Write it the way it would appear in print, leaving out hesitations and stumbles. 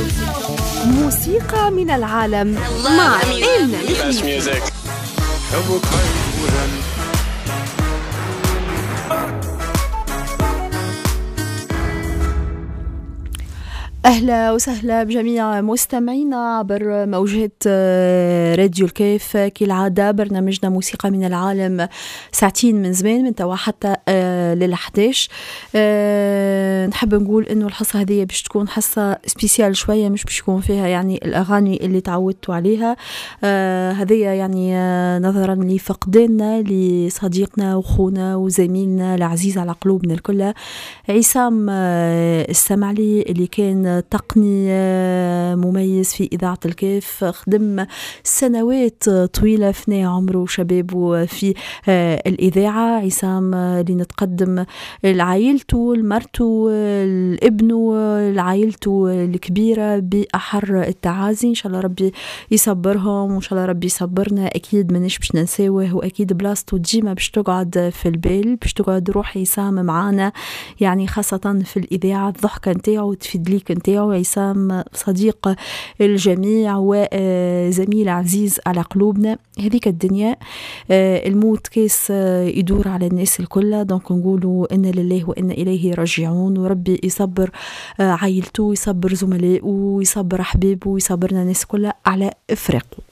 موسيقى من العالم مع إلنا أهلا وسهلا بجميع مستمعينا عبر موجة راديو الكيف. كالعادة برنامجنا موسيقى من العالم ساعتين من زمان من توا حتى لل11. نحب نقول إنه الحصة هذه باش تكون حصة سبيسيال شوية، مش باش يكون فيها يعني الأغاني اللي تعودتوا عليها. هذه يعني نظرا لفقداننا لصديقنا وخونا وزميلنا العزيز على قلوبنا الكل عصام السمعلي، اللي كان تقني مميز في إذاعة الكيف، خدم سنوات طويلة في عمره وشبابه في الإذاعة. عصام اللي نتقدم لعائلته، لمرته، لابنه، لعائلته الكبيرة بأحر التعازي. إن شاء الله ربي يصبرهم وإن شاء الله ربي يصبرنا. أكيد منش باش ننساوه، وأكيد بلاصته ديما باش تقعد في البال، باش تقعد روح عصام معانا، يعني خاصة في الإذاعة. الضحكة نتاعو تفيد ليك نتاعو. عصام صديق الجميع وزميل عزيز على قلوبنا. هذيك الدنيا الموت كيس يدور على الناس الكل، دونك نقولوا إن لله وإن إليه راجعون، وربي يصبر عائلته، يصبر زملائه، ويصبر أحبابه، ويصبرنا الناس كلها على إفراقه.